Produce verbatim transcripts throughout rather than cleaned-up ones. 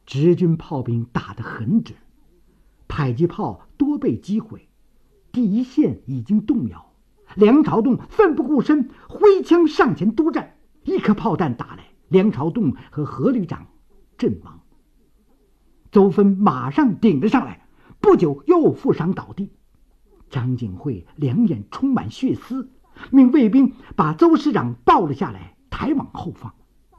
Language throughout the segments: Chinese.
直军炮兵打得很准，迫击炮多被击毁，第一线已经动摇。梁朝栋奋不顾身，挥枪上前督战，一颗炮弹打来，梁朝栋和何旅长阵亡。邹芬马上顶了上来，不久又负伤倒地。张景惠两眼充满血丝，命卫兵把邹师长抱了下来，抬往后方。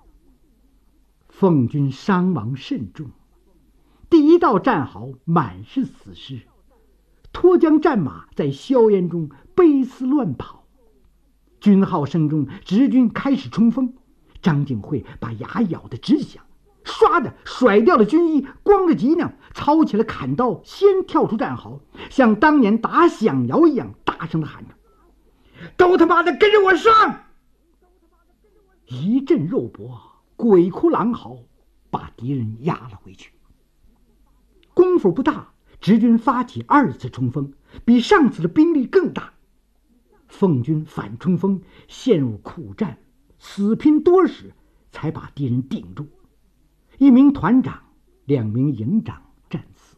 奉军伤亡甚重，第一道战壕满是死尸，脱缰战马在硝烟中悲嘶乱跑。军号声中，直军开始冲锋。张景惠把牙咬得直响，唰的甩掉了军衣，光着脊梁，抄起了砍刀，先跳出战壕，像当年打响窑一样大声地喊着：“都他妈的跟着我上！”一阵肉搏，鬼哭狼嚎，把敌人压了回去。功夫不大，直军发起二次冲锋，比上次的兵力更大。奉军反冲锋，陷入苦战，死拼多时，才把敌人顶住。一名团长，两名营长战死。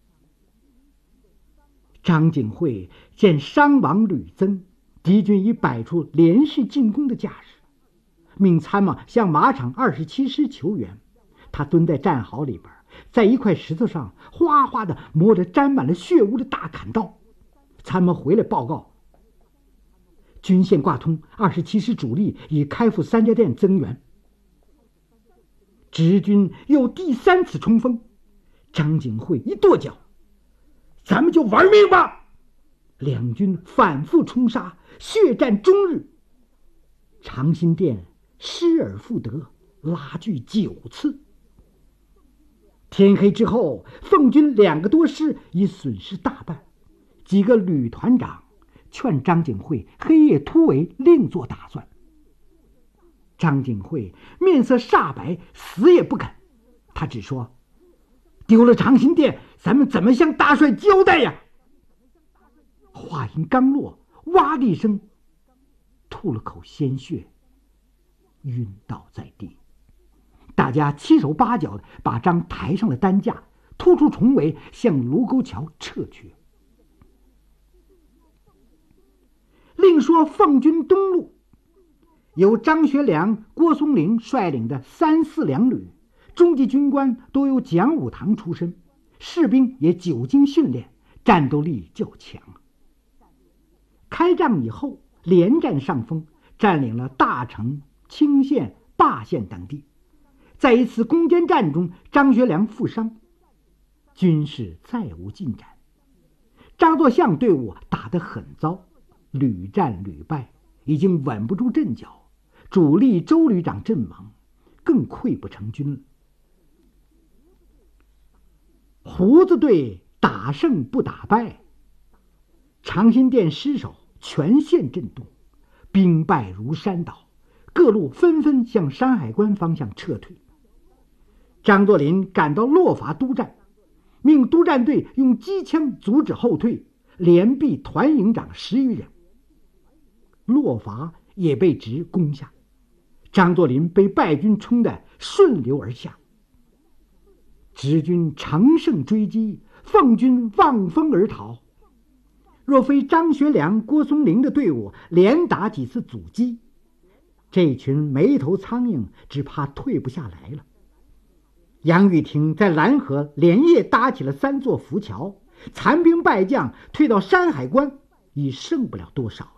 张景惠见伤亡屡增，敌军已摆出连续进攻的架势，命参谋向马场二十七师求援。他蹲在战壕里边，在一块石头上哗哗地磨着沾满了血污的大砍刀。参谋回来报告，军线挂通，二十七师主力已开赴三家店增援。直军又第三次冲锋，张景惠一跺脚：“咱们就玩命吧！”两军反复冲杀，血战终日。长辛店失而复得，拉锯九次。天黑之后，奉军两个多师已损失大半。几个旅团长劝张景惠黑夜突围，另做打算。张景惠面色煞白，死也不肯。他只说：“丢了长辛店，咱们怎么向大帅交代呀？”话音刚落，哇的一声，吐了口鲜血，晕倒在地。大家七手八脚的把张抬上了担架，突出重围，向卢沟桥撤去。另说奉军东路，由张学良、郭松龄率领的三四两旅，中级军官都由讲武堂出身，士兵也久经训练，战斗力较强。开仗以后，连占上风，占领了大城、清县、霸县等地。在一次攻坚战中，张学良负伤，军事再无进展。张作相队伍打得很糟，屡战屡败，已经稳不住阵脚，主力周旅长阵亡，更溃不成军了。胡子队打胜不打败，长辛店失守，全县震动，兵败如山倒，各路纷纷向山海关方向撤退。张作霖赶到洛伐督战，命督战队用机枪阻止后退，连毙团营长十余人。洛伐也被直攻下，张作霖被败军冲得顺流而下。直军乘胜追击，奉军望风而逃。若非张学良、郭松龄的队伍连打几次阻击，这群没头苍蝇只怕退不下来了。杨玉婷在兰河连夜搭起了三座浮桥，残兵败将退到山海关，已剩不了多少了。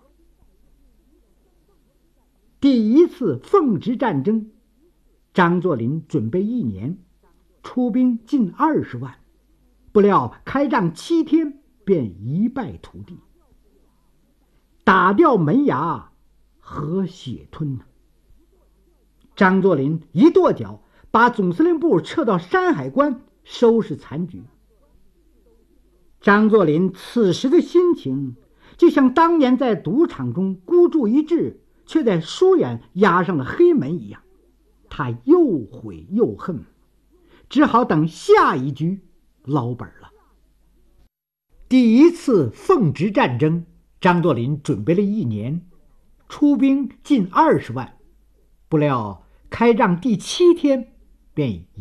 第一次奉直战争，张作霖准备一年，出兵近二十万，不料开仗七天便一败涂地。打掉门牙，何血吞呢？张作霖一跺脚，把总司令部撤到山海关，收拾残局。张作霖此时的心情，就像当年在赌场中孤注一掷，却在疏远压上了黑门一样，他又悔又恨，只好等下一局捞本了。第一次奉直战争，张作霖准备了一年，出兵近二十万，不料开仗第七天便